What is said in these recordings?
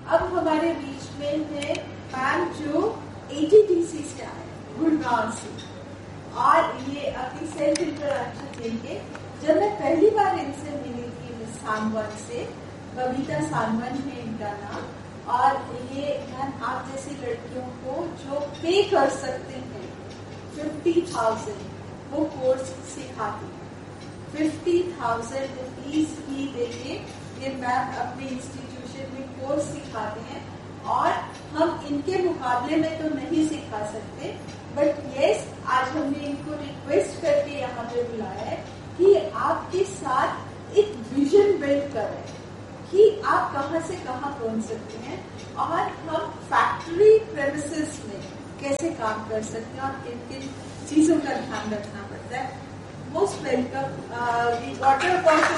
अब हमारे बीच में है मैम जो ATTC से आए गुड़गांव से, और ये अपनी सेल्फ इंट्रोडक्शन देंगे। जब मैं पहली बार इनसे मिली थी मिस सांगवान से, बबीता सांगवान है इनका नाम, और ये मैम आप जैसी लड़कियों को जो पे कर सकते हैं 50,000 वो कोर्स सिखाती है। 50,000 फीस ही देके ये मैम अपने इंस्टीट्यूशन में कोर्स सिखाते हैं, और हम इनके मुकाबले में तो नहीं सिखा सकते, बट यस आज हमने इनको रिक्वेस्ट करके यहाँ पे बुलाया है कि आपके साथ एक विजन बिल्ड करें कि आप कहाँ से कहाँ पहुँच सकते हैं, और हम फैक्ट्री प्रेमिसेस में कैसे काम कर सकते हैं और किन किन चीजों का ध्यान रखना पड़ता है। Most welcome water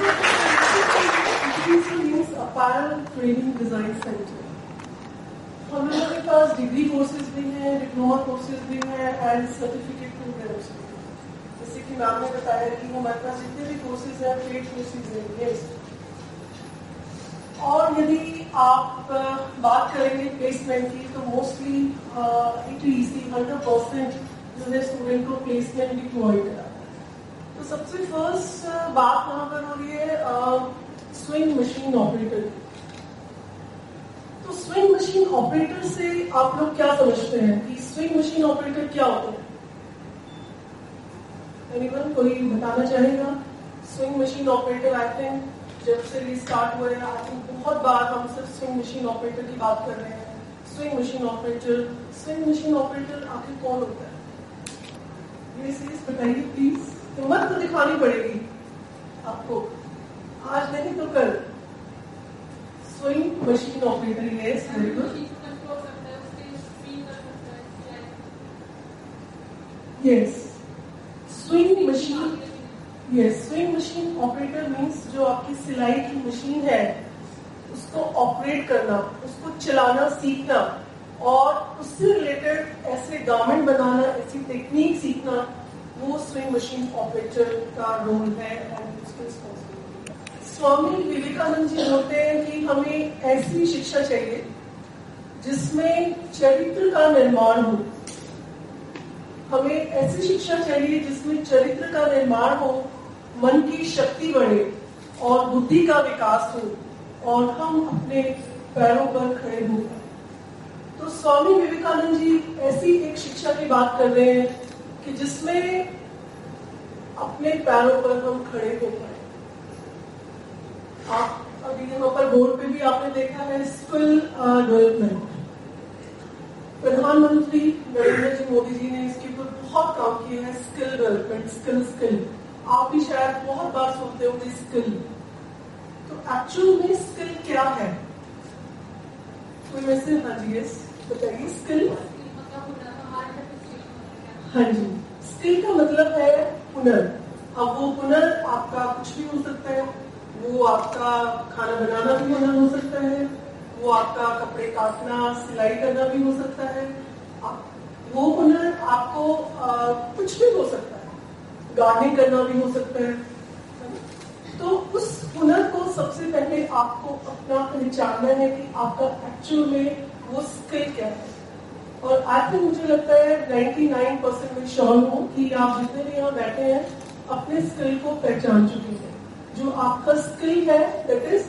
apparel training design centre. हम लोगों के पास डिग्री कोर्सेज भी हैं, डिप्लोमा कोर्सेज भी हैं एंड सर्टिफिकेट प्रोग्राम्स भी हैं। जैसे कि मैम ने बताया कि हमारे पास जितने भी कोर्सेज हैं पेड कोर्सेज हैं। और यदि आप बात करेंगे प्लेसमेंट की तो मोस्टली ATTC 100% जो है स्टूडेंट को प्लेसमेंट भी प्रोवाइड कराता है। तो सबसे फर्स्ट बात वहां पर हो रही है स्विंग मशीन ऑपरेटर। तो स्विंग मशीन ऑपरेटर से आप लोग क्या समझते हैं कि स्विंग मशीन ऑपरेटर क्या होता है? एनीवन कोई बताना चाहेगा? Swing machine operator I think जब से ये स्टार्ट हुआ है आई थिंक बहुत बार हम सिर्फ स्विंग मशीन ऑपरेटर की बात कर रहे हैं। स्विंग मशीन ऑपरेटर आखिर कौन होता है? ये चीज बताइए प्लीज। हिम्मत तो दिखानी पड़ेगी आपको, आज नहीं तो कल। Swing machine operator yes very good. Yes swing machine, yes swing machine operator means जो आपकी सिलाई की मशीन है उसको ऑपरेट करना, उसको चलाना सीखना, और उससे रिलेटेड ऐसे गारमेंट बनाना, ऐसी टेक्निक सीखना, वो स्विंग मशीन ऑपरेटर का रोल है एंड उसकी रिस्पॉन्सिबिलिटी। स्वामी विवेकानंद जी बोलते हैं कि हमें ऐसी शिक्षा चाहिए जिसमें चरित्र का निर्माण हो। हमें ऐसी शिक्षा चाहिए जिसमें चरित्र का निर्माण हो, मन की शक्ति बढ़े और बुद्धि का विकास हो, और हम अपने पैरों पर खड़े हो। तो स्वामी विवेकानंद जी ऐसी एक शिक्षा की बात कर रहे हैं कि जिसमें अपने पैरों पर हम खड़े हो पाए। आप अभी यहाँ पर बोर्ड पे भी आपने देखा है स्किल डेवलपमेंट। प्रधानमंत्री नरेंद्र जी मोदी जी ने इसके ऊपर बहुत काम किया है। स्किल डेवलपमेंट, स्किल आप भी शायद बहुत बार सुनते होंगे स्किल। तो एक्चुअल में स्किल क्या है? कोई वैसे हाँ जी यस बताइए। स्किल हाँ जी, स्किल का मतलब है हुनर। अब वो हुनर आपका कुछ भी हो सकता है। वो आपका खाना बनाना भी हुनर हो सकता है, वो आपका कपड़े काटना सिलाई करना भी हो सकता है, वो हुनर आपको कुछ भी हो सकता है, गार्डनिंग करना भी हो सकता है। तो उस हुनर को सबसे पहले आपको अपना पहचानना है कि आपका एक्चुअल में वो स्किल क्या है। और आज भी मुझे लगता है 99% में श्योर हूँ कि आप जितने भी यहाँ बैठे हैं अपने स्किल को पहचान चुके हैं। जो आपका स्किल है that is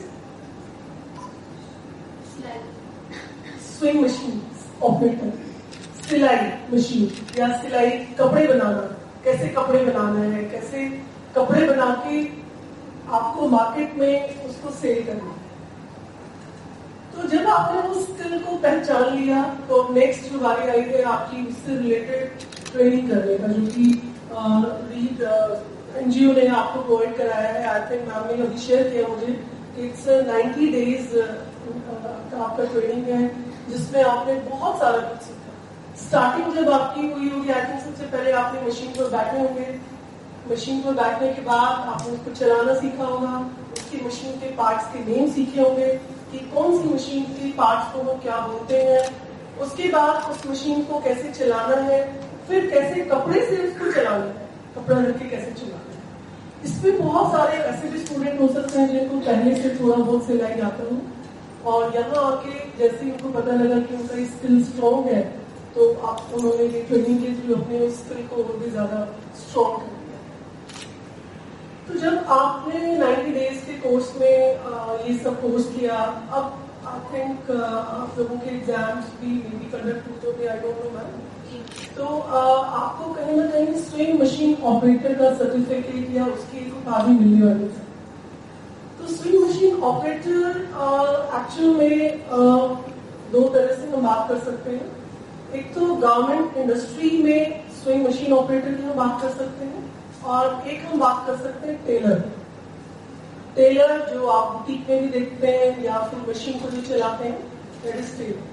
swing machine operator, सिलाई मशीन या सिलाई कपड़े बनाना, कैसे कपड़े बनाना है, कैसे कपड़े बना के आपको मार्केट में उसको सेल करना है। तो जब आपने वो स्किल को पहचान लिया तो नेक्स्ट जो बारी आई है आपकी उससे रिलेटेड ट्रेनिंग करने का, जो कि रीड एनजीओ ने आपको प्रोवाइड कराया है। आई थिंक मैम ने अभी शेयर किया मुझे कि इट्स 90 डेज का आपका ट्रेनिंग है जिसमें आपने बहुत सारा कुछ सीखा। स्टार्टिंग जब आपकी हुई होगी आई थिंक सबसे पहले आपने मशीन पर बैठे होंगे। मशीन पर बैठने के बाद आपने उसको चलाना सीखा होगा, उसकी मशीन के पार्ट्स के नेम सीखे होंगे कि कौन सी मशीन के पार्ट्स को वो क्या बोलते हैं। उसके बाद उस मशीन को कैसे चलाना है, फिर कैसे कपड़े से उसको चलाना है, कपड़ा रख के कैसे चलाना है। इसमें बहुत सारे ऐसे भी स्टूडेंट हो सकते हैं जिनको पहले से थोड़ा बहुत सिलाई आता हो, और यहाँ आके जैसे उनको पता लगा कि उनका स्किल स्ट्रॉन्ग है, तो उन्होंने ये ट्रेनिंग के थ्रू अपने उस स्किल को और भी ज्यादा स्ट्रॉन्ग कर दिया। तो जब आपने 90 डेज के कोर्स में ये सब कोर्स किया, अब आई थिंक आप लोगों के एग्जाम्स भी कंडक्ट होते, आई डोंट नो मैम, तो आपको कहीं ना कहीं स्विंग मशीन ऑपरेटर का सर्टिफिकेट या उसकी एक उपाधि मिलने वाली है। तो स्विंग मशीन ऑपरेटर एक्चुअल में दो तरह से हम बात कर सकते हैं। एक तो गारमेंट इंडस्ट्री में स्विंग मशीन ऑपरेटर की हम बात कर सकते हैं, और एक हम बात कर सकते हैं टेलर जो आप बुटीक में भी देखते हैं या फिर मशीन को जो चलाते हैं, दैट इज टेलर।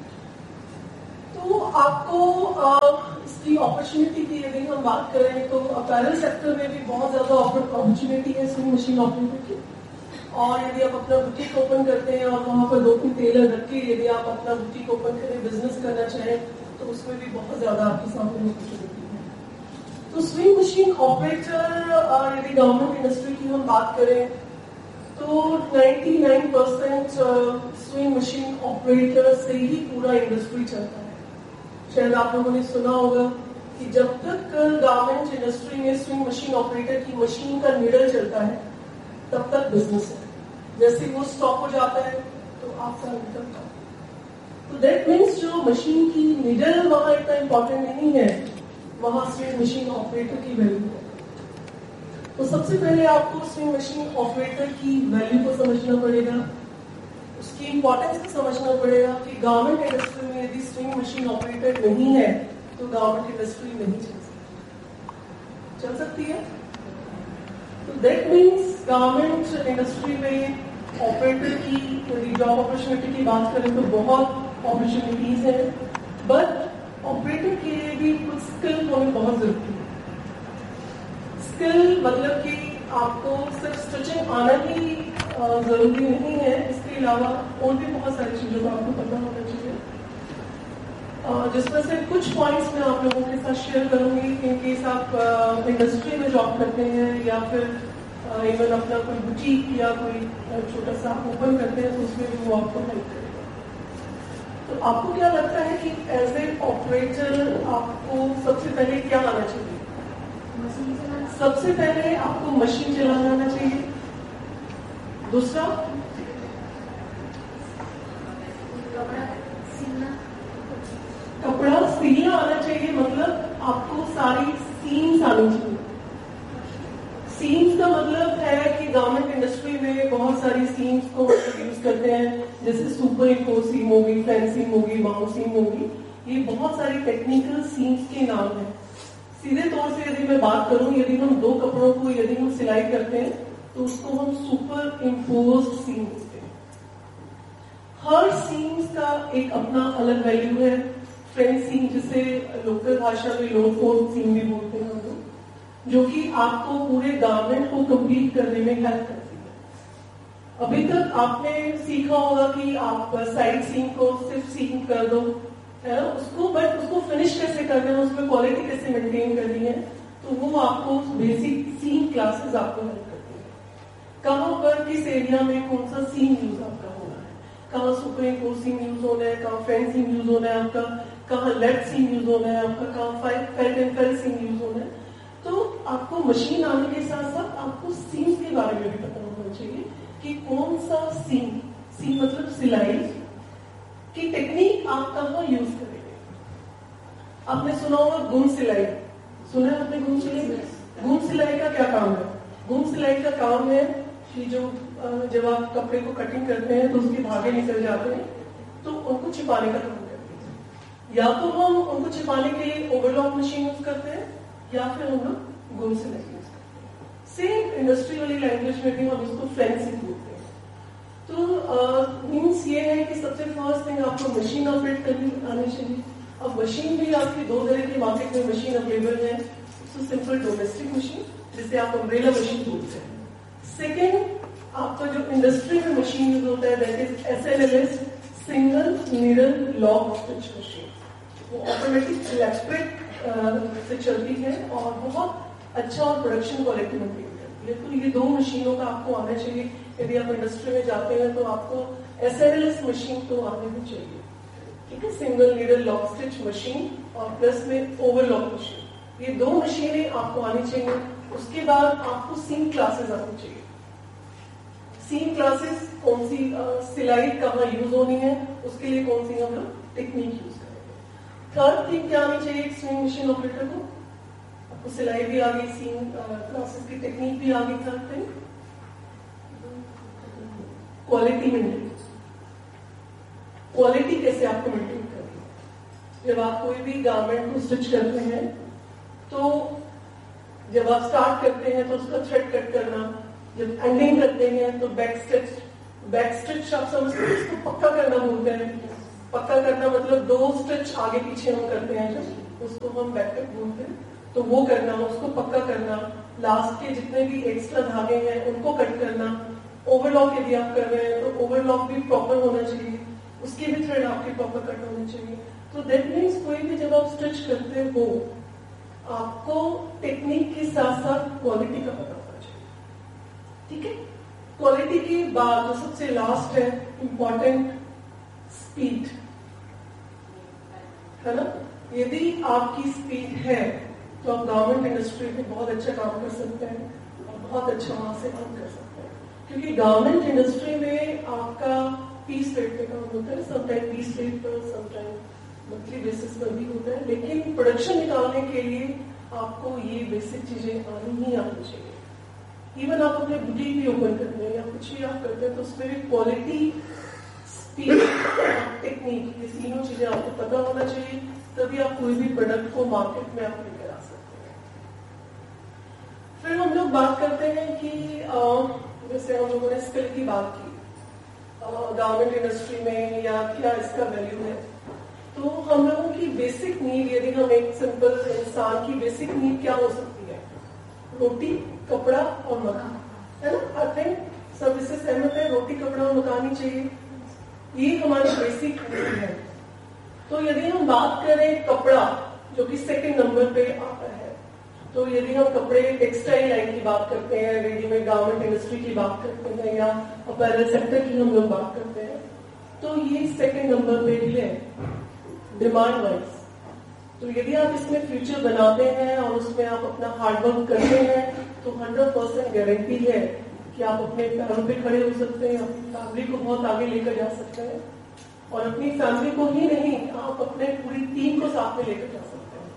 तो आपको इसकी अपॉर्चुनिटी की यदि हम बात करें तो अपैरल सेक्टर में भी बहुत ज्यादा अपॉर्चुनिटी है स्विंग मशीन ऑपरेटर की। और यदि आप अपना बुटीक ओपन करते हैं और वहां पर 2-3 टेलर रख के यदि आप अपना बुटीक ओपन करें, बिजनेस करना चाहें, तो उसमें भी बहुत ज्यादा आपके सामने अपॉर्चुनिटी है। तो स्विंग मशीन ऑपरेटर यदि गवर्नमेंट इंडस्ट्री की हम बात करें तो 99% स्विंग मशीन ऑपरेटर से ही पूरा इंडस्ट्री चलता है। शायद आप लोगों ने सुना होगा कि जब तक गारमेंट इंडस्ट्री में स्विंग मशीन ऑपरेटर की मशीन का नीडल चलता है तब तक बिजनेस है। जैसे वो स्टॉप हो जाता है तो आपका निकलता है। तो दैट मीन्स जो मशीन की नीडल वहां इतना इंपॉर्टेंट नहीं है, वहां स्विंग मशीन ऑपरेटर की वैल्यू है। तो सबसे पहले आपको स्विंग मशीन ऑपरेटर की वैल्यू को समझना पड़ेगा, उसकी इंपॉर्टेंस को समझना पड़ेगा कि गवर्नमेंट इंडस्ट्री में यदि स्विंग मशीन ऑपरेटर नहीं है तो गवर्नमेंट इंडस्ट्री नहीं चल सकती है। तो दैट मीन्स गवर्नमेंट इंडस्ट्री में ऑपरेटर की यदि जॉब अपॉर्चुनिटी की बात करें तो बहुत अपॉर्चुनिटीज हैं, बट ऑपरेटर के लिए भी कुछ स्किल होनी बहुत जरूरी है। स्किल मतलब कि आपको सिर्फ स्टिचिंग आना ही जरूरी नहीं है, इसके अलावा और भी बहुत सारी चीजों का आपको पता होना चाहिए, जिसमें से कुछ पॉइंट्स मैं आप लोगों के साथ शेयर करूंगी। इन केस आप इंडस्ट्री में जॉब करते हैं या फिर इवन अपना कोई बुटीक या कोई छोटा सा ओपन करते हैं तो उसमें भी वो आपको हेल्प करेगा। तो आपको क्या लगता है कि एज ए ऑपरेटर आपको सबसे पहले क्या आना चाहिए? सबसे पहले आपको मशीन चलाना आना चाहिए। दूसरा, कपड़ा सिलना आना चाहिए, मतलब आपको सारी सीम्स आनी चाहिए। सीम्स का मतलब है कि गवर्नमेंट इंडस्ट्री में बहुत सारी सीम्स को यूज करते हैं, जैसे सुपर इम्पोज सीम होगी, फैन सीम होगी, बाउंड सीम होगी। ये बहुत सारी टेक्निकल सीम्स के नाम हैं। सीधे तौर से यदि मैं बात करूं, यदि हम दो कपड़ों को यदि हम सिलाई करते हैं तो उसको हम सुपर इम्पोज सीम कहते हैं। हर सीम्स का एक अपना अलग वैल्यू है। फ्रेंच सीम, जिसे लोकल भाषा में लो फोर्थ सीम भी बोलते हैं हम लोग, जो कि आपको पूरे गारमेंट को कंप्लीट करने में हेल्प करती है। अभी तक आपने सीखा होगा कि आप साइड सीम को सिर्फ सीम कर दो, है ना, उसको, बट उसको फिनिश कैसे करना है, उसमें क्वालिटी कैसे मेंटेन करनी है, तो वो आपको बेसिक सीम क्लासेस आपको हेल्प करती है। कहाँ पर किस एरिया में कौन सा सीम यूज आपका होना है, कहाँ सुपर इम्पोज सीम यूज होना है, कहाँ फ्रेंच सीम यूज होना है आपका, कहाँ लेड सीम यूज होना है आपका, कहाँ felt and fail seam use होना है। तो आपको मशीन आने के साथ साथ आपको सीम्स के बारे में भी पता होना चाहिए कि कौन सा सीम मतलब सिलाई की टेक्निक आप कहाँ यूज करेंगे। आपने सुना होगा गुण सिलाई, सुना है आपने गुण सिलाई? गुण सिलाई का क्या काम है? गुण सिलाई का काम है कि जब आप कपड़े को कटिंग करते हैं तो उसके धागे निकल जाते हैं, तो उनको छिपाने का काम करते हैं। या तो हम उनको छिपाने के लिए ओवरलॉक मशीन यूज करते हैं या फिर हम लोग गुण सिलाई यूज करते हैं। सेम इंडस्ट्री वाली लैंग्वेज में भी हम इसको फ्रेंसिंग बोलते हैं। तो मीन्स ये है कि सबसे फर्स्ट थिंग आपको मशीन ऑपरेट करनी आनी चाहिए। अब मशीन भी आपकी दो तरह की मार्केट में मशीन अवेलेबल है। तो सिंपल डोमेस्टिक मशीन, जिसे आप अम्ब्रेला मशीन बोलते हैं। सेकेंड, आपका जो इंडस्ट्री में मशीन यूज होता है that is SNLS, single needle lock stitch machine. वो ऑटोमेटिक इलेक्ट्रिक से चलती है और बहुत अच्छा और प्रोडक्शन क्वालिटी मेंटेन करती है। तो ये दो मशीनों का आपको आना चाहिए। यदि आप इंडस्ट्री में जाते हैं तो आपको SNLS मशीन तो आने भी चाहिए, ठीक है, single needle lock stitch machine और प्लस में ओवरलॉक मशीन, ये 2 मशीनें आपको आनी चाहिए। उसके बाद आपको सीम क्लासेस आनी चाहिए। सीम क्लासेस कौन सी, सिलाई कहाँ यूज होनी है, उसके लिए कौन सी हम लोग टेक्निक यूज करेंगे। थर्ड थिंग क्या आनी चाहिए एक स्विंग मशीन ऑपरेटर को, आपको सिलाई भी आ गई, सीम क्लासेस की टेक्निक भी आ गई। Third thing quality maintain, quality कैसे आपको मेंटेन करनी है। जब आप कोई भी गारमेंट को स्टिच करते हैं तो जब आप स्टार्ट करते हैं तो उसका थ्रेड कट करना, जब एंडिंग करते हैं तो बैक स्टिच आप समझते हैं, इसको पक्का करना बोलते हैं। पक्का करना मतलब 2 स्टिच आगे पीछे हम करते हैं जब, उसको हम बैक कट बोलते हैं, तो वो करना, उसको पक्का करना। लास्ट के जितने भी एक्स्ट्रा धागे हैं उनको कट करना। ओवरलॉक यदि आप कर रहे हैं तो ओवरलॉक भी प्रॉपर होना चाहिए, उसके भी थ्रेड आपके प्रॉपर कट होने चाहिए। तो दैट मीन्स कोई भी जब आप स्टिच करते हो आपको टेक्निक के साथ साथ क्वालिटी का पता होना चाहिए, ठीक है। क्वालिटी के बाद जो सबसे लास्ट है इंपॉर्टेंट, स्पीड, है ना। यदि आपकी स्पीड है तो आप गारमेंट इंडस्ट्री में बहुत अच्छा काम कर सकते हैं और बहुत अच्छा वहां से काम कर सकते हैं, क्योंकि गारमेंट इंडस्ट्री में आपका पीस रेट पे काम होता है, समटाइम पीस रेट पर, समटाइम मंथली बेसिस पर भी होता है, लेकिन प्रोडक्शन निकालने के लिए आपको ये बेसिक चीजें आनी ही आनी चाहिए। इवन आप अपने बुटीक भी ओपन करते हैं या कुछ भी आप करते हैं तो उसमें भी क्वालिटी, स्पीड, टेक्निक, ये तीनों चीजें आपको पता होना चाहिए, तभी आप कोई भी प्रोडक्ट को मार्केट में आप लेकर आ सकते हैं। फिर हम लोग बात करते हैं कि जैसे हम लोगों ने स्किल की बात की गारमेंट इंडस्ट्री में या क्या इसका वैल्यू है, तो हम लोगों की बेसिक नीड, यदि हम एक सिंपल इंसान की बेसिक नीड क्या हो सकती है, रोटी, कपड़ा और मकान, है ना। आई थिंक सब इससे सहमत है, रोटी, कपड़ा और मकान ही चाहिए, ये हमारी बेसिक नीड है। तो यदि हम बात करें कपड़ा, जो कि सेकंड नंबर पे आता है, तो यदि हम कपड़े टेक्सटाइल लाइन की बात करते हैं, रेडीमेड गारमेंट इंडस्ट्री की बात करते हैं या अपैरल सेक्टर की हम लोग बात करते हैं, तो ये सेकंड नंबर पे भी है डिमांड वाइज। तो यदि आप इसमें फ्यूचर बनाते हैं और उसमें आप अपना हार्डवर्क करते हैं तो 100% गारंटी है कि आप अपने पैरों पे खड़े हो सकते हैं, अपनी फैमिली को बहुत आगे लेकर जा सकते हैं, और अपनी फैमिली को ही नहीं, आप अपने पूरी टीम को साथ में लेकर जा सकते हैं।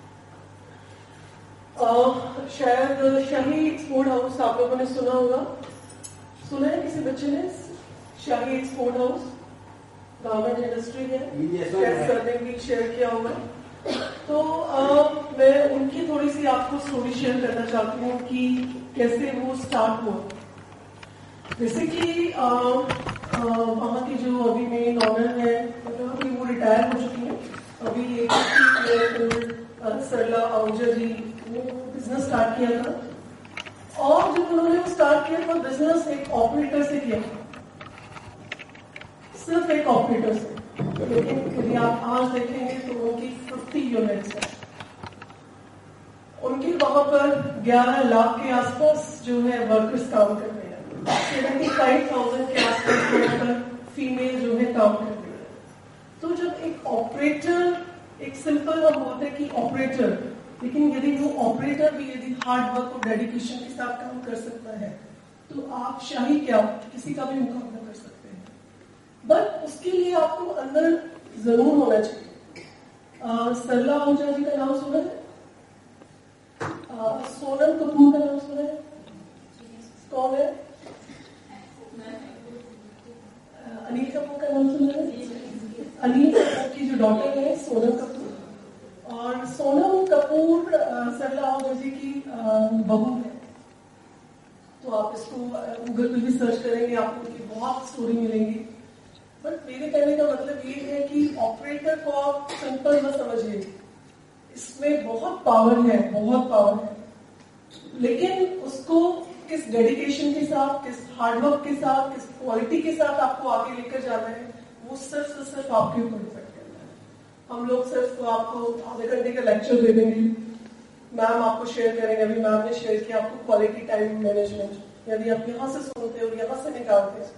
शायद शाही एक्सपोर्ट हाउस आप लोगों ने सुना होगा, सुना है किसी बच्चे ने? शाही एक्सपोर्ट हाउस गारमेंट इंडस्ट्री है, शेयर किया होगा। तो मैं उनकी थोड़ी सी आपको स्टोरी शेयर करना चाहती हूँ कि कैसे वो स्टार्ट हुआ। जैसे कि वहाँ की जो अभी मेन ऑनर है, अभी वो रिटायर हो चुकी है, अभी एक सरला आहूजा जी ने बिजनेस स्टार्ट किया था, और जब उन्होंने स्टार्ट किया था बिजनेस एक ऑपरेटर से किया था, सिर्फ एक ऑपरेटर से। लेकिन यदि आप आज देखेंगे तो उनकी 50 यूनिट्स है, उनके वहां पर 11 लाख के आसपास जो है वर्कर्स काम कर रहे हैं, 75,000 के आसपास वहां पर फीमेल जो है काम कर रही है। तो जब एक ऑपरेटर, एक सिंपल हम बोलते हैं कि ऑपरेटर, लेकिन यदि वो ऑपरेटर भी यदि हार्ड वर्क और डेडिकेशन के साथ काम कर सकता है तो आप शाही क्या किसी का भी मुकाबला कर सकते हैं। बट उसके लिए आपको अंदर जरूर होना चाहिए। सरला आहूजा जी का नाम सुना है? सोनम कपूर का नाम सुना है? कौन है? अनिल कपूर का नाम सुना है? अनिल कपूर की जो डॉटर है सोनम कपूर, और सोनम कपूर सरला आहूजा जी की बहू है। तो आप इसको गूगल पे भी सर्च करेंगे, आपको उनकी बहुत स्टोरी मिलेंगी। बट मेरे कहने का मतलब ये है कि ऑपरेटर को आप सिंपल मत समझिए, इसमें बहुत पावर है, बहुत पावर है, लेकिन उसको किस डेडिकेशन के साथ, किस हार्डवर्क के साथ, किस क्वालिटी के साथ आपको आगे लेकर जाना है, वो सिर्फ आपके ऊपर डिपेंड करता है। हम लोग सिर्फ आपको आधे घंटे का लेक्चर दे देंगे, मैम आपको शेयर करेंगे, अभी मैम ने शेयर किया आपको क्वालिटी टाइम मैनेजमेंट, यदि आप यहाँ से सुनते हो यहाँ से निकालते हैं तो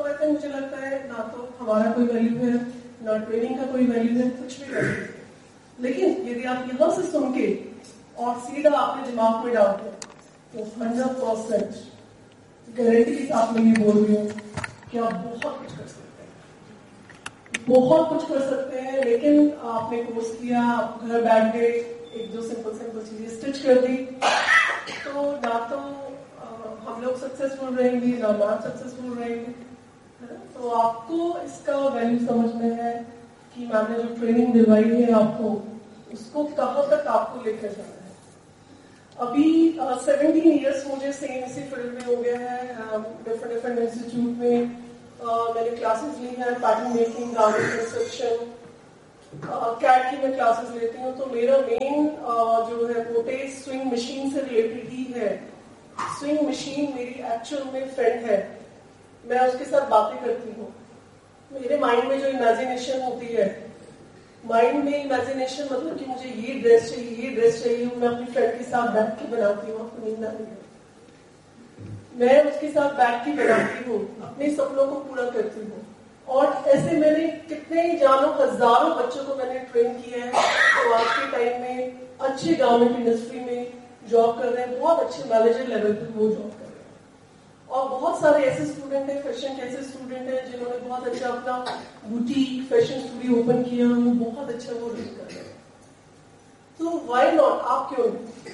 तो आई थिंक मुझे लगता है ना तो हमारा कोई वैल्यू है, ना ट्रेनिंग का कोई वैल्यू है, कुछ भी वैल्यू नहीं। लेकिन यदि आप यहाँ से सुन के और सीधा अपने दिमाग में डालते हैं तो 100% गारंटी के साथ मैं ये बोल रही हूँ कि आप बहुत कुछ कर सकते हैं, बहुत कुछ कर सकते हैं। लेकिन आपने कोर्स किया, आप घर बैठ गए, एक दो सिंपल चीजें स्टिच कर दी, तो ना तो हम लोग सक्सेसफुल रहेंगे, ना आप सक्सेसफुल रहेंगे, है ना? तो आपको इसका वैल्यू समझ में है कि मैंने जो ट्रेनिंग दिलवाई है आपको, उसको कहाँ तक आपको लेकर जाना है। अभी 17 इयर्स मुझे सेम इसी फील्ड में हो गया है। डिफरेंट इंस्टीट्यूट में मैंने क्लासेस ली हैं, pattern making, garment construction, cat की मैं क्लासेस लेती हूँ। तो मेरा मेन जो है मोटे स्विंग मशीन से रिलेटेड ही है। स्विंग मशीन मेरी एक्चुअल में फ्रेंड है, मैं उसके साथ बातें करती हूँ। मेरे माइंड में जो इमेजिनेशन होती है, माइंड में इमेजिनेशन मतलब कि मुझे ये ड्रेस चाहिए, ये ड्रेस चाहिए, मैं अपनी फ्रेंड के साथ बैठ के बनाती हूँ। आपको नींद आती है, मैं उसके साथ बैठ के बनाती हूँ, अपने सपनों को पूरा करती हूँ। और ऐसे मैंने कितने जानो हजारों बच्चों को मैंने ट्रेन किया है, तो आज के टाइम में अच्छे गारमेंट इंडस्ट्री में जॉब कर रहे हैं, बहुत अच्छे मैनेजर लेवल पे वो जॉब कर रहे हैं। और बहुत सारे ऐसे स्टूडेंट हैं, फैशन के ऐसे स्टूडेंट हैं जिन्होंने बहुत अच्छा अपना बुटीक फैशन स्टूडियो ओपन किया, वो बहुत अच्छा वो रन कर रहे हैं। तो व्हाई नॉट, आप क्यों नहीं?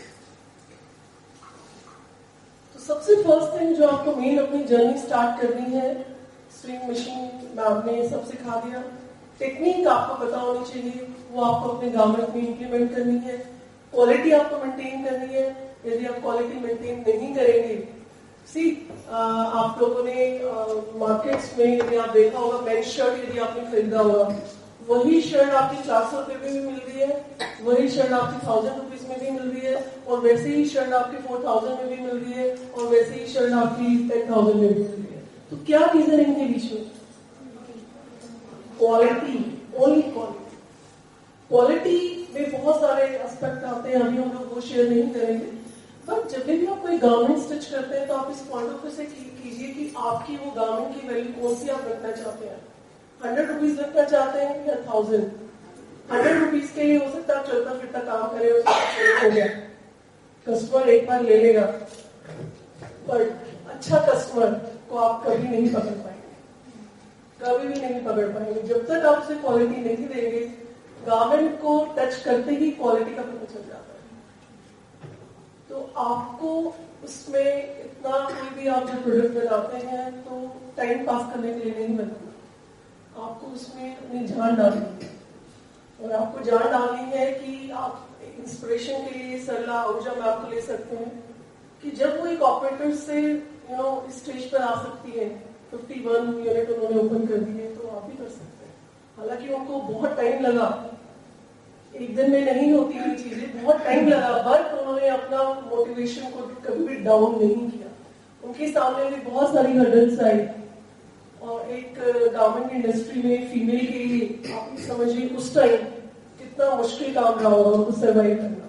तो सबसे फर्स्ट थिंग जो आपको मेन अपनी जर्नी स्टार्ट करनी है, स्विंग मशीन मैम ने सब सिखा दिया। टेक्निक आपको पता होनी चाहिए, वो आपको अपने गारमेंट में इंप्लीमेंट करनी है। क्वालिटी आपको मेंटेन करनी है। यदि आप क्वालिटी मेंटेन नहीं करेंगे, आप लोगों ने मार्केट्स में यदि आप देखा होगा, मेन शर्ट यदि आपने खरीदा होगा, वही शर्ट आपकी 400 रुपए में भी मिल रही है, वही शर्ट आपकी 1000 रुपीज में भी मिल रही है, और वैसे ही शर्ट आपकी 4000 में भी मिल रही है, और वैसे ही शर्ट आपकी 10,000 में भी मिल रही है। तो क्या रीजन है इनके बीच में? Quality, only quality. क्वालिटी में बहुत सारे एस्पेक्ट आते हैं, अभी हम लोग वो शेयर नहीं करेंगे। बट जब भी आप कोई गारमेंट स्टिच करते हैं तो आप इस पॉइंट ऑफ व्यू से कीजिए कि आपकी वो गारमेंट की वैल्यू कौन सी आप रखना चाहते हैं। 100 रुपीज रखना चाहते हैं या 1000? 100 रुपीज के हो सकता है चलता फिरता काम करे, हो गया, कस्टमर एक बार ले लेगा, पर अच्छा कस्टमर को आप कभी नहीं पकड़ पाएंगे, कभी भी नहीं पकड़ पाएंगे जब तक आप उसे क्वालिटी नहीं देंगे। गारमेंट को टच करते ही क्वालिटी का पता चल जाता है। तो आपको उसमें इतना, कोई भी आप जब प्रोडक्ट बनाते हैं तो टाइम पास करने के लिए नहीं बनाना, आपको उसमें अपनी जान डालनी है। और आपको जान डालनी है कि आप इंस्पिरेशन के लिए सलाह ऊर्जा में आपको ले सकते हैं कि जब वो एक ऑपरेटर से स्टेज पर आ सकती है, 51 यूनिट उन्होंने ओपन कर दिए, तो आप भी कर सकते हैं। हालांकि उनको बहुत टाइम लगा, एक दिन में नहीं होती ये चीजें, बहुत टाइम लगा, बट उन्होंने अपना मोटिवेशन को कभी भी डाउन नहीं किया। उनके सामने भी बहुत सारी हर्डल्स आई, और एक गारमेंट इंडस्ट्री में फीमेल के लिए आप समझिए उस टाइम कितना मुश्किल काम रहा होगा उनको सर्वाइव करना।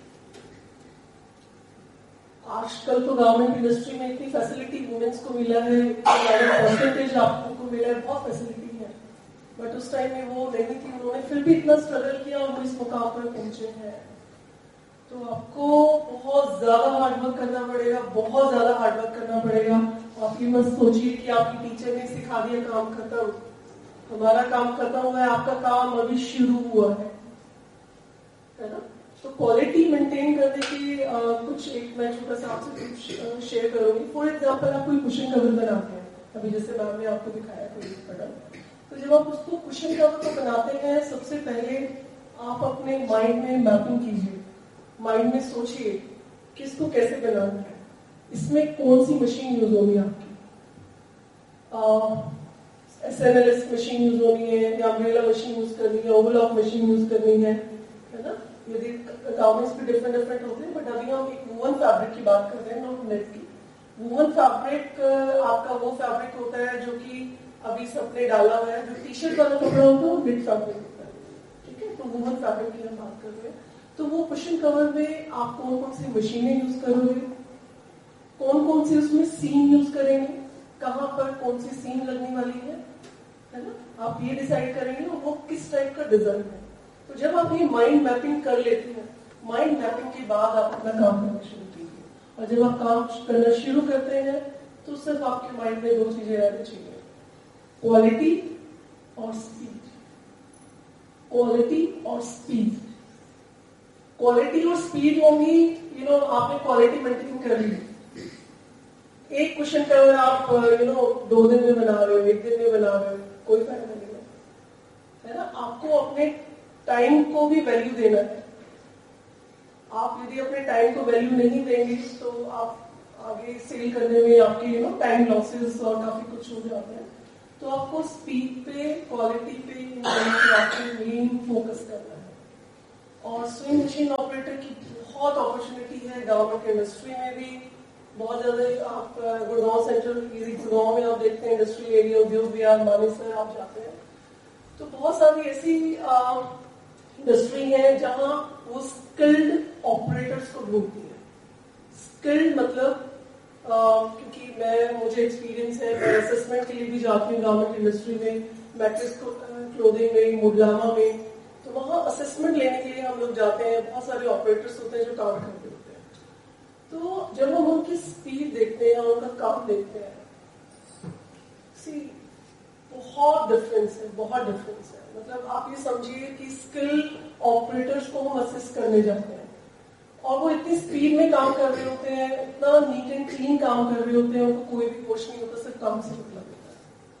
आजकल तो गारमेंट इंडस्ट्री में इतनी फैसिलिटी वुमेन्स को मिला है, परसेंटेज आपको मिला है, बहुत फैसिलिटी है, बट उस टाइम में वो नहीं थी। उन्होंने फिर भी इतना स्ट्रगल किया और वो इस मुकाम पर पहुंचे हैं। तो आपको बहुत ज्यादा हार्डवर्क करना पड़ेगा, बहुत ज्यादा हार्डवर्क करना पड़ेगा। आप ये मत सोचिए कि आपकी टीचर ने सिखा दिया काम खत्म, हमारा काम खत्म हुआ है, आपका काम अभी शुरू हुआ है ना? तो क्वालिटी मेंटेन करने की कुछ एक मैं छोटा सा आपसे कुछ शेयर करूंगी। फॉर एग्जाम्पल, आप कोई कुशन कवर बनाते हैं, अभी जैसे मैम ने आपको दिखाया कोई प्रोडक्ट, तो जब आप उसको कुशन कवर को बनाते हैं, सबसे पहले आप अपने माइंड में मैपिंग कीजिए, माइंड में सोचिए कि इसको कैसे बनाना है, इसमें कौन सी मशीन यूज होनी है आपकी, SNLS मशीन यूज होनी है या अम्ब्रेला मशीन यूज करनी है, ओवरलॉक मशीन यूज करनी है ना? यदि गारमेंट्स भी डिफरेंट होते हैं, बट अभी हम एक वूवन फैब्रिक की बात कर रहे हैं, नॉट नेट की। वूवन फैब्रिक आपका वो फैब्रिक होता है जो कि अभी सबने डाला हुआ है, जो टी-शर्ट वाला कपड़ा होता है वो नेट फैब्रिक होता है, ठीक है? तो वूवन फैब्रिक की हम बात कर रहे हैं। तो वो कुशन कवर में आप कौन कौन सी मशीनें यूज करोगे, कौन कौन सी उसमें सीम यूज करेंगे, कहाँ पर कौन सी सीम लगने वाली है ना, आप ये डिसाइड करेंगे और वो किस टाइप का डिजाइन है। तो जब आप ये माइंड मैपिंग कर लेते हैं, माइंड मैपिंग के बाद आप अपना काम करना शुरू कीजिए। और जब आप काम करना शुरू करते हैं तो सिर्फ आपके माइंड में 2 चीजें रहनी चाहिए, क्वालिटी और स्पीड। क्वालिटी और स्पीड, क्वालिटी और स्पीड होंगी, आपने क्वालिटी मेंटेन कर ली। एक क्वेश्चन का अगर आप 2 दिन में बना रहे हो, 1 दिन में बना रहे हो, कोई फायदा नहीं है ना। आपको अपने टाइम को भी वैल्यू देना है। आप यदि अपने टाइम को वैल्यू नहीं देंगे तो आप आगे सेल करने में आपके टाइम लॉसेस और काफी कुछ हो जाते हैं। तो आपको स्पीड पे, क्वालिटी पे आपको मेन फोकस करना है। और स्विंग मशीन ऑपरेटर की बहुत अपॉर्चुनिटी है गवर्नमेंट इंडस्ट्री में भी बहुत ज्यादा। आप गुड़गांव सेंट्रल गुड़गांव में आप देखते हैं इंडस्ट्रियल एरिया, उद्योग विहार, मानेसर आप जाते हैं तो बहुत सारी ऐसी इंडस्ट्री है जहां वो स्किल्ड ऑपरेटर्स को ढूंढती है। स्किल्ड मतलब क्योंकि मुझे एक्सपीरियंस है, मैं असेसमेंट के लिए भी जाती हूँ गवर्नमेंट इंडस्ट्री में, मैट्रिक्स क्लोथिंग में, मुडलामा में। तो वहां असेसमेंट लेने के लिए हम लोग जाते हैं। बहुत सारे ऑपरेटर्स होते हैं जो काम करते होते हैं। तो जब हम उनकी स्पीड देखते हैं, उनका काम देखते हैं, बहुत डिफरेंस है, बहुत डिफरेंस है। मतलब आप ये समझिए कि स्किल ऑपरेटर्स को हम असिस्ट करने जाते हैं और वो इतनी स्पीड में काम कर रहे होते हैं, इतना नीट एंड क्लीन काम कर रहे होते हैं, उनको कोई भी कोच नहीं होता, सिर्फ काम से मतलब होता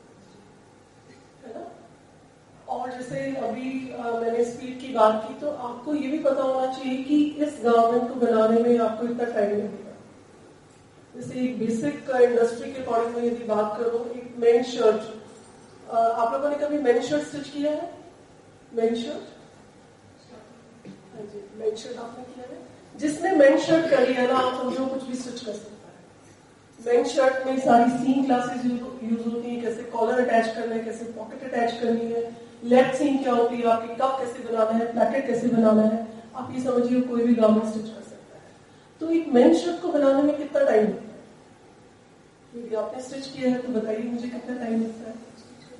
है ना। और जैसे अभी मैंने स्पीड की बात की, तो आपको ये भी पता होना चाहिए कि इस गारमेंट को बनाने में आपको इतना टाइम लगेगा। जैसे एक बेसिक इंडस्ट्री के अकॉर्डिंग में यदि बात करूं, एक मेन शर्ट, आप लोगों ने कभी मेन शर्ट स्टिच किया है? मेन शर्ट, हाँ जी, मेन शर्ट आपने किया है। जिसने मेन शर्ट कर लिया ना, आप समझो कुछ भी स्टिच कर सकता है। मेन शर्ट में सारी सीम क्लासेस यूज होती है, कैसे कॉलर अटैच करना है, कैसे पॉकेट अटैच करनी है, लेफ्ट सीम क्या होती है, आपकी कप कैसे बनाना है, पैकेट कैसे बनाना है। आप ये समझिए कोई भी गारमेंट स्टिच कर सकता है। तो एक मेन शर्ट को बनाने में कितना टाइम लगता है? यदि आपने स्टिच किया है तो बताइए मुझे कितना टाइम लगता है?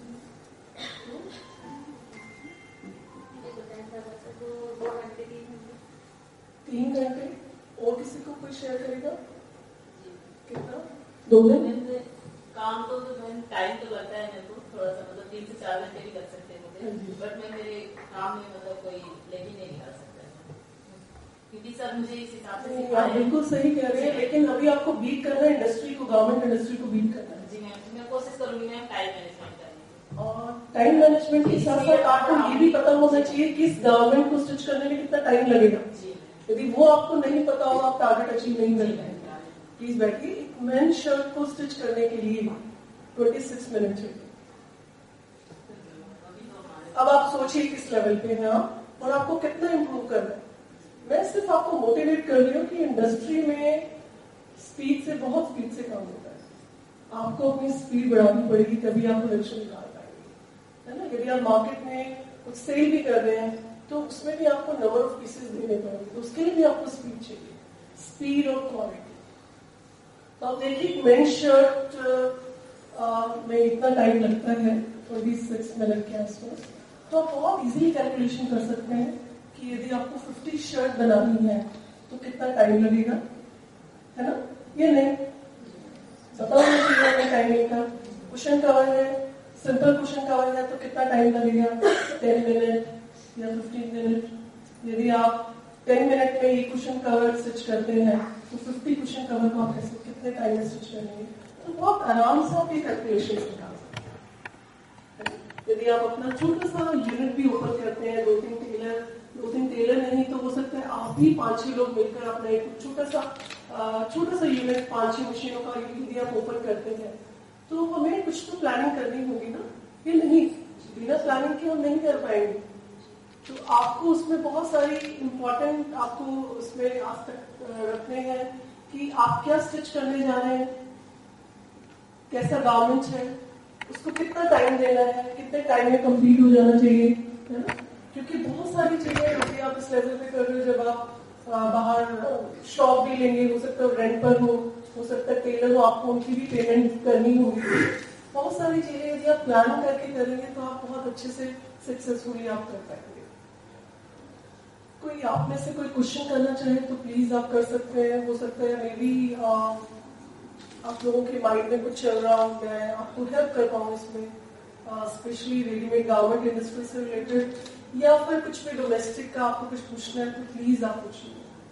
3 घंटे। और किसी को कोई शेयर करेगा? कितना? 2 दिन? काम तो टाइम तो लगता है मेरे को थोड़ा सा, मतलब 3 से 4 घंटे भी लग सकते हैं मुझे, बट मैं मेरे काम में मतलब कोई लेकिन नहीं निकाल सकता क्योंकि सर मुझे इस हिसाब से आप बिल्कुल सही कह रहे हैं, लेकिन अभी आपको बीट करना है इंडस्ट्री को, गवर्नमेंट इंडस्ट्री को बीट करना है। जी मैं कोशिश करूंगी मैम टाइम मैनेजमेंट करने। और टाइम मैनेजमेंट के साथ साथ आपको ये भी पता होना चाहिए कि इस गवर्नमेंट को स्टिच करने में कितना टाइम लगेगा। यदि वो आपको नहीं पता होगा, आप टारगेट अचीव नहीं कर पाएंगे। प्लीज बैठिए। एक मेन शर्ट को स्टिच करने के लिए 26 मिनट चाहिए। अब आप सोचिए किस लेवल पे हैं आप और आपको कितना इंप्रूव करना है। मैं सिर्फ आपको मोटिवेट कर रही हूँ कि इंडस्ट्री में स्पीड से, बहुत स्पीड से काम होता है। आपको अपनी स्पीड बढ़ानी पड़ेगी, तभी आप प्रोडक्शन निकाल पाएंगे, है ना। यदि आप मार्केट में कुछ सेल भी कर रहे हैं तो उसमें भी आपको नंबर ऑफ पीसेस देने पड़ेंगे, तो उसके लिए भी आपको स्पीड चाहिए, स्पीड और क्वालिटी। तो आप देखिए मेन शर्ट में इतना टाइम लगता है 26 मिनट के आसपास। तो आप बहुत इजीली कैलकुलेशन कर सकते हैं कि यदि आपको 50 शर्ट बनानी है तो कितना टाइम लगेगा, है ना। ये नहीं पता होना चाहिए हमें टाइमिंग का। कुशन कवर है, सिंपल कुशन कवर है तो कितना टाइम लगेगा, 10 मिनट या 15 मिनट। यदि आप 10 मिनट में ये कुशन कवर स्टिच करते हैं तो 50 कुशन कवर को आप कैसे, कितने टाइम में स्टिच करेंगे। तो बहुत आराम से आप ये कैलकुलेशन निकाल सकते हैं। यदि आप अपना छोटा सा यूनिट भी ओपन करते हैं, 2-3 टेलर नहीं तो हो सकता है आप भी 5-6 लोग मिलकर अपना एक छोटा सा यूनिट, 5-6 मशीनों का यदि आप ओपन करते हैं तो हमें कुछ तो प्लानिंग करनी होगी ना। ये नहीं, बिना प्लानिंग के हम नहीं कर पाएंगे। तो आपको उसमें बहुत सारी इम्पोर्टेंट आपको उसमें आज तक रखने हैं कि आप क्या स्टिच करने जा रहे हैं, कैसा गारमेंट है, उसको कितना टाइम देना है, कितने टाइम में कंप्लीट हो जाना चाहिए, है ना। क्योंकि बहुत सारी चीजें होती है आप इस लेवल पे कर रहे हो, जब आप बाहर शॉप भी लेंगे, हो सकता है रेंट पर हो, हो सकता है टेलर हो, आपको उनकी भी पेमेंट करनी होगी। बहुत सारी चीजें यदि आप प्लान करके करेंगे तो आप बहुत अच्छे से सक्सेसफुली आप कर पाएंगे। कोई आप में से कोई क्वेश्चन करना चाहे तो प्लीज आप कर सकते हैं। हो सकता है मे बी आप लोगों के माइंड में कुछ चल रहा हो, मैं आपको हेल्प कर पाऊँ इसमें, स्पेशली रेडीमेड गारमेंट इंडस्ट्री से रिलेटेड, या फिर कुछ भी डोमेस्टिक का आपको कुछ पूछना है तो प्लीज आप पूछिए।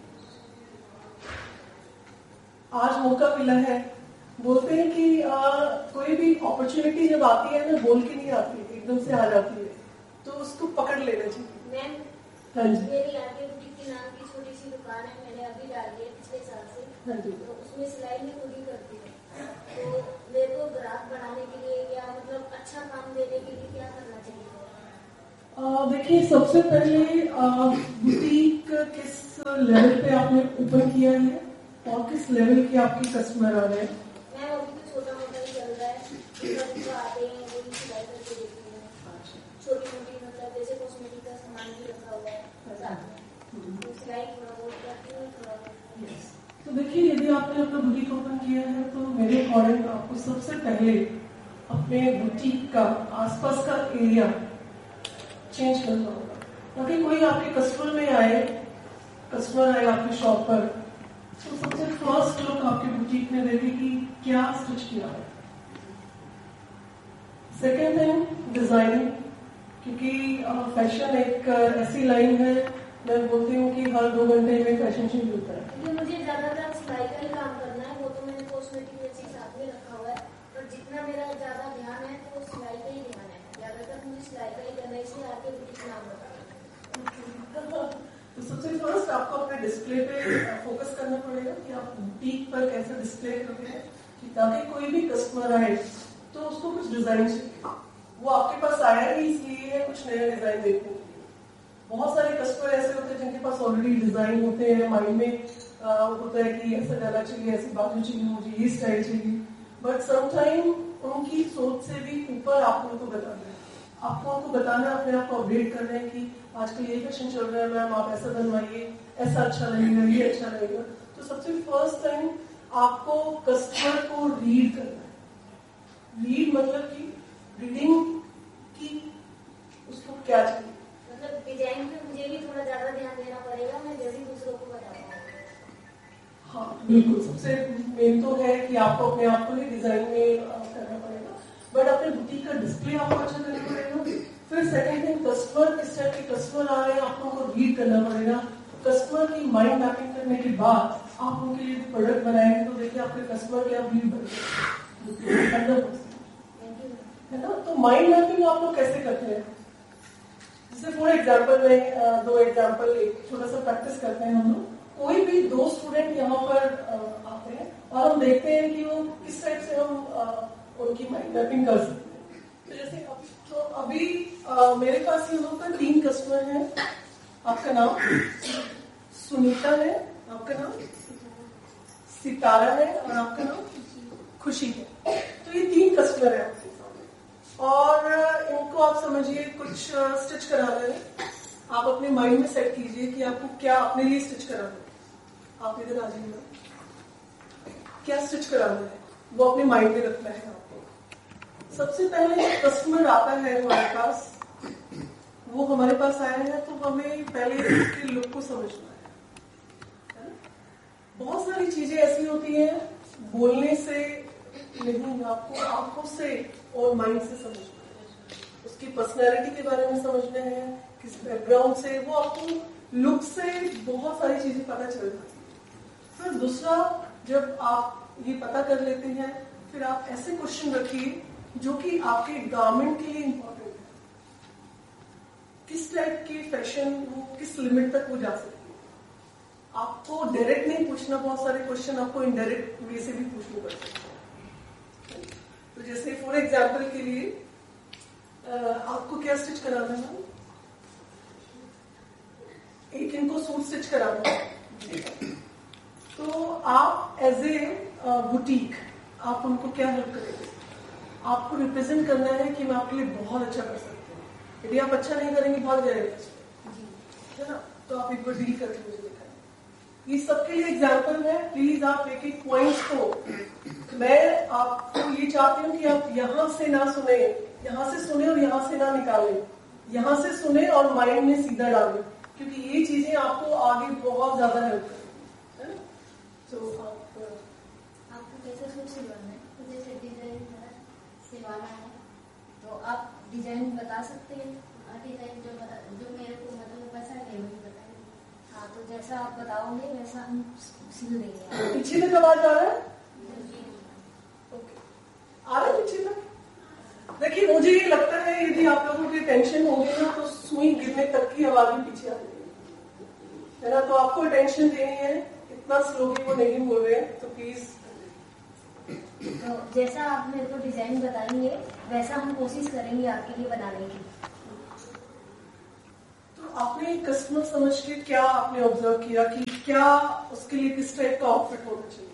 आज मौका मिला है। बोलते हैं कि कोई भी अपॉर्चुनिटी जब आती है ना, बोल के नहीं आती, एकदम से आ जाती है, तो उसको पकड़ लेना चाहिए। मैम, हाँ जी, मेरी आगे बुटीक के नाम की छोटी सी दुकान है, मैंने अभी डाली है पिछले साल से। हाँ जी। तो उसमें सिलाई में खुद ही करती हूँ। तो मेरे को ग्राहक बढ़ाने के लिए या मतलब अच्छा काम देने के लिए क्या करना चाहिए? देखिए, सबसे पहले बुटीक किस लेवल पे आपने ओपन किया है और किस लेवल के आपके कस्टमर आ रहे हैं? मैम, अभी तो छोटा मोटा ही चल रहा है, जो आते हैं वो भी सिलाई करके देती हैं। छोटी मोटी मतलब जैसे कॉस्मेटिक का सामान भी रखा हुआ है साथ में, तो सिलाई थोड़ा बहुत करती हूँ, थोड़ा बहुत। तो देखिए, यदि आपने अपना बुटीक ओपन किया है तो मेरे अकॉर्डिंग आपको सबसे पहले अपने बुटीक का आसपास का एरिया चेंज करना होगा। ताकि कोई आपके कस्टमर आए आपकी शॉप पर, तो सबसे फर्स्ट लुक आपके बुटीक में देखे कि क्या स्टिच किया है। सेकेंड थिंग, डिजाइनिंग, क्योंकि फैशन एक ऐसी लाइन है, मैं बोलती हूँ कि हर 2 घंटे में फैशन चेंज होता है। क्योंकि मुझे ज्यादातर सिलाई का ही काम करना है, वो तो मैंने कॉस्मेटिक में चीज साथ में रखा हुआ है, पर जितना मेरा ज्यादा ध्यान है तो सिलाई का ही ध्यान है, ज्यादातर मुझे सिलाई का ही करना है, इसलिए आके बुटीक नाम रखा है। तो सबसे फर्स्ट आपको अपने डिस्प्ले पे फोकस करना पड़ेगा कि आप बुटीक पर कैसे डिस्प्ले करते हैं, कि ताकि कोई भी कस्टमर आए तो उसको कुछ डिजाइन चाहिए, वो आपके पास आया ही इसलिए है कुछ नया डिजाइन देखने के लिए। बहुत सारे कस्टमर ऐसे होते हैं जिनके पास ऑलरेडी डिजाइन होते हैं, माइंड में होता है कि ऐसा गला चाहिए, ऐसी बाजू चाहिए, मुझे ये स्टाइल चाहिए, बट समटाइम उनकी सोच से भी ऊपर आपको उनको बताना है। आपको बताना है, अपने आप को अपडेट कर रहे हैं कि आजकल ये फैशन चल रहा है मैम, आप ऐसा बनवाइए, ऐसा अच्छा लगेगा, ये अच्छा लगेगा। तो सबसे फर्स्ट टाइम आपको कस्टमर को रीड करना है। रीड मतलब कि रीडिंग की उसको क्या चाहिए, मतलब डिजाइन पे मुझे भी थोड़ा ज्यादा ध्यान देना पड़ेगा, मैं जल्दी दूसरों को बता पाऊंगा। हाँ बिल्कुल, सबसे मेन तो है कि आपको अपने आप को ही डिजाइन में करना पड़ेगा, बट अपने बुटीक का डिस्प्ले आपको अच्छा करना पड़ेगा। फिर सेकंड थिंग, कस्टमर किस टाइप के कस्टमर आ रहे हैं आपको उनको रीड करना पड़ेगा। कस्टमर की माइंड मैपिंग करने के बाद आप उनके लिए प्रोडक्ट बनाएंगे तो देखिए आपके कस्टमर के आप रीड बनेंगे, है ना। तो माइंड मैपिंग आप लोग कैसे करते हैं? जैसे फॉर एग्जाम्पल में 2 एग्जाम्पल एक छोटा सा प्रैक्टिस करते हैं हम लोग। कोई भी 2 स्टूडेंट यहाँ पर आते हैं और हम देखते हैं कि वो किस टाइप से हम उनकी माइंड मैपिंग कर सकते हैं। तो जैसे अभी मेरे पास यहाँ पर 3 कस्टमर हैं। आपका नाम सुनीता है, आपका नाम सितारा है और आपका नाम खुशी है। तो ये 3 कस्टमर है आपके सामने और इनको आप समझिए कुछ स्टिच कराना है। आप अपने माइंड में सेट कीजिए कि आपको क्या अपने लिए स्टिच कराना है। आप इधर आ जाइए, क्या स्टिच कराना है वो अपने माइंड में रखना है आपको। सबसे पहले कस्टमर आता है हमारे पास, वो हमारे पास आया है तो हमें पहले उसके लुक को समझना है ना। बहुत सारी चीजें ऐसी होती हैं बोलने से नहीं, आपको आंखों से और माइंड से समझना है। उसकी पर्सनैलिटी के बारे में समझना है, किस बैकग्राउंड से, वो आपको लुक से बहुत सारी चीजें पता चल जाती है। फिर दूसरा, जब आप ये पता कर लेते हैं फिर आप ऐसे क्वेश्चन रखिए जो कि आपके गारमेंट के लिए इम्पोर्टेंट है। किस टाइप की फैशन वो किस लिमिट तक वो जा सकती है। आपको डायरेक्ट नहीं पूछना, बहुत सारे क्वेश्चन आपको इनडायरेक्ट वे से भी पूछने पड़ते हैं। तो जैसे फॉर एग्जाम्पल के लिए आपको क्या स्टिच कराना है? एक इनको सूट स्टिच कराना है। तो आप एज ए बुटीक आप उनको क्या हेल्प करेंगे? आपको रिप्रेजेंट करना है कि मैं आपके लिए बहुत अच्छा कर सकती हूँ। यदि आप अच्छा नहीं करेंगे भाग जाएगा, है ना। तो आप एक बार डील करके मुझे दिखाएं। ये सबके लिए एग्जाम्पल है, प्लीज आप एक एक पॉइंट्स को, मैं आपको ये चाहती हूँ कि आप यहाँ से ना सुने, यहाँ से सुने और यहाँ से ना निकालें, यहाँ से सुने और माइंड में सीधा डालें, क्योंकि ये चीजें आपको आगे बहुत ज्यादा हेल्प करेंगी, है ना? तो आपको कैसे सूट सिलवाना है? तो जैसे डिजाइन सिलवाना है तो आप डिजाइन बता सकते हैं? डिजाइन जो मेरे को मतलब पसंद है वही बताइए। हाँ, तो जैसा आप बताओगे वैसा हम सिल देंगे। पीछे में आवाज आ रहा है? ओके, आ रहा है पीछे में? देखिए, मुझे ये लगता है यदि आप लोगों की टेंशन होगी ना तो सुई गिरने तक की आवाज भी पीछे आ जाएगी, है ना? तो आपको टेंशन देनी है, इतना स्लोली वो नहीं बोल रहे हैं, तो प्लीज। तो जैसा आप मेरे को डिजाइन बताएंगे वैसा हम कोशिश करेंगे आपके लिए बनाने की। तो आपने कस्टमर समझ के क्या आपने ऑब्जर्व किया कि क्या उसके लिए किस टाइप का आउटफिट होना चाहिए?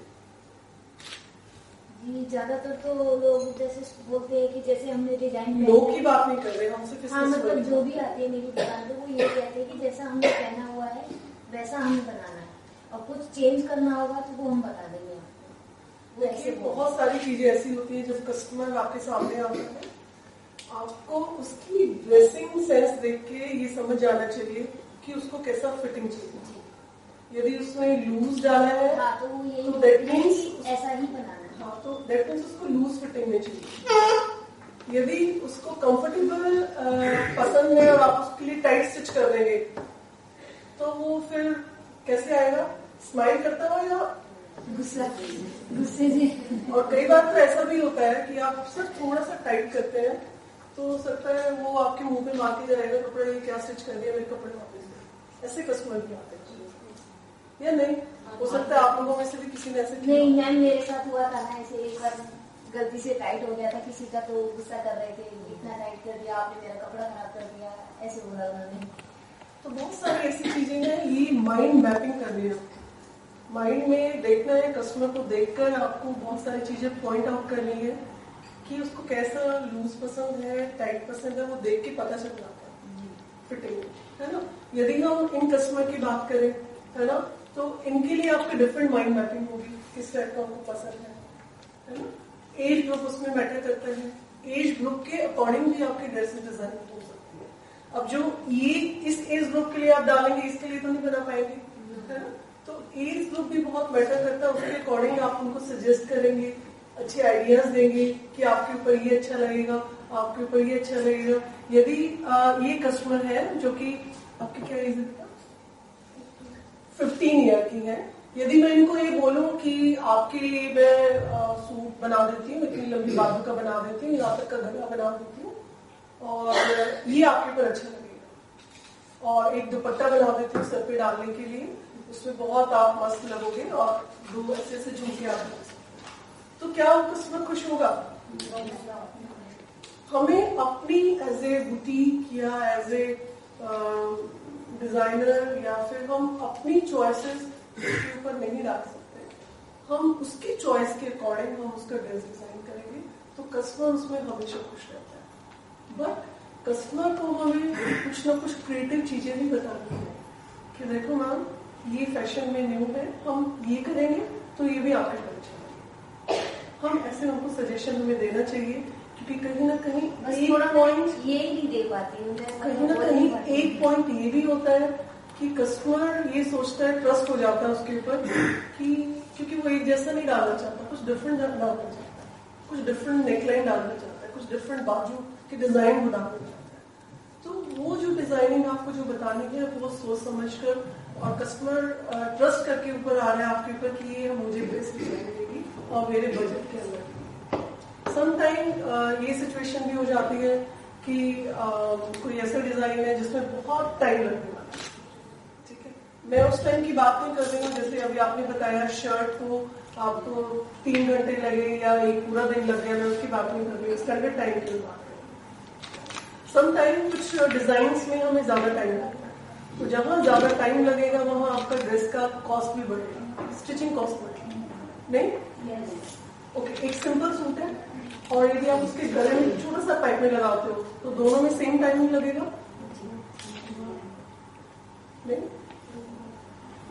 जी, ज्यादातर तो लोग जैसे बोलते हैं कि जैसे हमने डिजाइन लोग की बात नहीं कर रहे, हमसे किस हाँ, मतलब जो भी आते हैं मेरी दुकान पे वो ये कहते हैं कि जैसा हमने पहना हुआ है वैसा हमें बनाना है, और कुछ चेंज करना होगा तो वो हम बता देंगे आपको। देखिए, बहुत सारी चीजें ऐसी होती है जब कस्टमर आपके सामने आता है, आपको उसकी ड्रेसिंग सेंस देख के ये समझ जाना चाहिए कि उसको कैसा फिटिंग चाहिए। यदि उसने लूज डाला है हाँ, तो वो यही तो दैट मीन्स ऐसा ही बनाना है। हाँ, तो दैट मीन्स उसको लूज फिटिंग में चाहिए। यदि उसको कंफर्टेबल पसंद है और आप उसके लिए टाइट स्टिच कर देंगे तो वो फिर कैसे आएगा? स्माइल करता हुआ या गुस्से से। और कई बार तो ऐसा भी होता है कि आप सिर्फ थोड़ा सा टाइट करते हैं तो हो सकता है वो आपके मुंह पे मारते जाएगा, कपड़ा ये क्या स्टिच कर दिया, मेरे कपड़े वापस दे। ऐसे कस्टमर भी आते हैं या नहीं? हो सकता है आप लोगों में से भी किसी ने ऐसे नहीं मैम, मेरे साथ हुआ था ना ऐसे, एक बार गलती से टाइट हो गया था किसी का, तो गुस्सा कर रहे थे, इतना टाइट कर दिया आपने, मेरा कपड़ा खराब कर दिया, ऐसे बोला उन्होंने। तो बहुत सारी ऐसी चीजें हैं, ये माइंड मैपिंग करनी है, माइंड में देखना है, कस्टमर को देखकर आपको बहुत सारी चीजें पॉइंट आउट करनी है कि उसको कैसा लूज पसंद है, टाइट पसंद है, वो देख के पता चल जाता है फिटिंग, है ना? यदि हम इन कस्टमर की बात करें, है ना, तो इनके लिए आपका डिफरेंट माइंड मैपिंग होगी, किस टाइप का उनको पसंद है ना? एज ग्रुप उसमें मैटर करता है, एज ग्रुप के अकॉर्डिंग भी आपकी ड्रेसेस डिजाइन हो सकती है। अब जो ये इस एज ग्रुप के लिए आप डालेंगे, इसके लिए तो नहीं बना पाएंगे, है ना? तो एज ग्रुप भी बहुत मैटर करता है, उसके अकॉर्डिंग आप उनको सजेस्ट करेंगे, अच्छे आइडियाज देंगे कि आपके ऊपर ये अच्छा लगेगा, आपके ऊपर ये अच्छा लगेगा। यदि ये कस्टमर है जो कि आपकी क्या एज है? 15 ईयर की है, यदि मैं इनको ये बोलूं कि आपके लिए मैं सूट बना देती हूँ, इतनी लंबी बाजू का बना देती हूँ, यहाँ तक का गला बना देती हूँ और ये आपके ऊपर अच्छा लगेगा, और एक दुपट्टा बना देती हूँ सर पे डालने के लिए, उसमें बहुत आप मस्त लगोगे और दो ऐसे ऐसे झुमके आप लगा सकते हैं, तो क्या वो कस्टमर खुश होगा? हमें अपनी एज ए बुटीक या एज ए डिजाइनर या फिर हम अपनी चॉइसेस उसके ऊपर नहीं डाल सकते, हम उसकी चॉइस के अकॉर्डिंग हम उसका ड्रेस डिजाइन करेंगे तो कस्टमर उसमें हमेशा खुश रहता है। बट कस्टमर को हमें कुछ ना कुछ क्रिएटिव चीजें भी बतानी है कि देखो मैम, ये फैशन में न्यू है, हम ये करेंगे तो ये भी आपके घर चलेगा। हम ऐसे उनको सजेशन हमें देना चाहिए, क्योंकि कहीं ना कहीं एक पॉइंट ये नहीं दे पाती हूँ, कहीं ना कहीं एक पॉइंट ये भी होता है कि कस्टमर ये सोचता है, ट्रस्ट हो जाता है उसके ऊपर कि क्योंकि वो एक जैसा नहीं डालना चाहता, कुछ डिफरेंट डालना चाहता है, कुछ डिफरेंट नेकलाइन डालना चाहता है, कुछ डिफरेंट बाजू के डिजाइन बनाना चाहता है। तो वो जो डिजाइनिंग आपको जो बतानी है वो सोच समझकर और कस्टमर ट्रस्ट करके ऊपर आ रहा है आपके ऊपर कि ये मुझे बेस्ट डिजाइन मिलेगी और मेरे बजट के अंदर। समटाइम ये सिचुएशन भी हो जाती है कि कोई ऐसा डिजाइन है जिसमें बहुत टाइम लगने वाला है, ठीक है, मैं उस टाइम की बात नहीं कर रही हूँ, जैसे अभी आपने बताया शर्ट को आपको 3 घंटे लगे या एक पूरा दिन लग गया, मैं उसकी बात नहीं कर रही हूँ, स्टैंडर्ड टाइम की बात कर रही हूँ। समटाइम कुछ डिजाइन में हमें ज्यादा टाइम लगता है, तो जहां ज्यादा टाइम लगेगा वहां आपका ड्रेस का कॉस्ट भी बढ़ेगा, स्टिचिंग कॉस्ट बढ़ेगा, नहीं? ओके, एक सिंपल सूट है और यदि आप उसके गले में छोटा सा पाइप में लगाते हो तो दोनों में सेम टाइमिंग लगेगा, नहीं?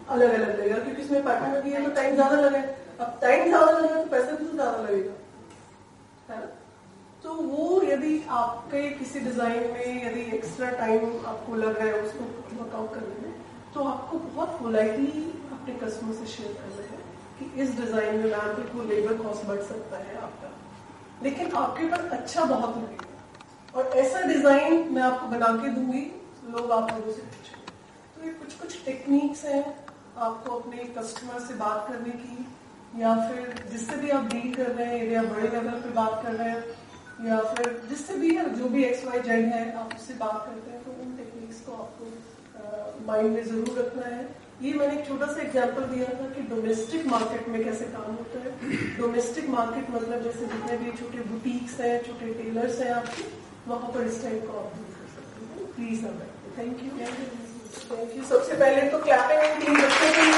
अलग अलग लगेगा, क्योंकि इसमें पैटर्न लगी है तो टाइम ज्यादा लगे। अब टाइम ज्यादा लगेगा तो पैसा भी तो ज्यादा लगेगा, है ना। तो वो यदि आपके किसी डिजाइन में यदि एक्स्ट्रा टाइम आपको लग रहा है उसको वर्कआउट करने में, तो आपको बहुत पोलाइटली अपने कस्टमर से शेयर करना है कि इस डिजाइन में मैम देखो लेबर कॉस्ट बढ़ सकता है आपका, लेकिन आपके ऊपर अच्छा बहुत लगेगा और ऐसा डिजाइन मैं आपको बना के दूंगी, लोग आप लोगों से पूछेंगे। तो ये कुछ कुछ टेक्निक्स हैं आपको अपने कस्टमर से बात करने की, या फिर जिससे भी आप डील कर रहे हैं, या बड़े लेवल पे बात कर रहे हैं, या फिर जिससे भी है, जो भी XYZ है आप उससे बात करते हैं, तो उन टेक्निक्स को आपको माइंड में जरूर रखना है। ये मैंने एक छोटा सा एग्जांपल दिया था कि डोमेस्टिक मार्केट में कैसे काम होता है। डोमेस्टिक मार्केट मतलब जैसे जितने भी छोटे बुटीक्स हैं, छोटे टेलर्स हैं आपके, वहां पर इस टाइप को आप डील कर सकते हैं। Please thank you. सबसे पहले तो क्लैपिंग टीम बच्चों के लिए